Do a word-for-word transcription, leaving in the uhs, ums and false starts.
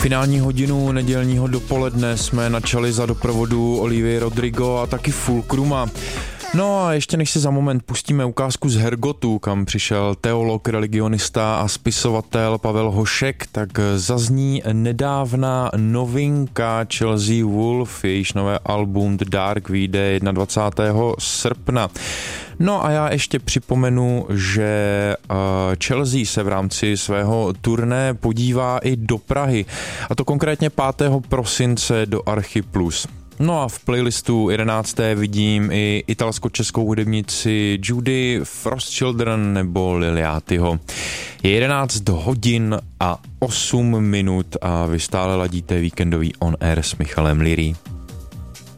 Finální hodinu nedělního dopoledne jsme načali za doprovodu Olivie Rodrigo a taky Fulcruma. No a ještě než si za moment pustíme ukázku z Hergotu, kam přišel teolog, religionista a spisovatel Pavel Hošek, tak zazní nedávná novinka Chelsea Wolf, jejíž nové album The Dark vyjde dvacátého prvního srpna. No a já ještě připomenu, že Chelsea se v rámci svého turné podívá i do Prahy, a to konkrétně pátého prosince do Archy Plus. No a v playlistu jedenácté vidím i italsko-českou hudebnici Judy, Frost Children nebo Liliatiho. Je jedenáct hodin a osm minut a vy stále ladíte víkendový On Air s Michalem Liry.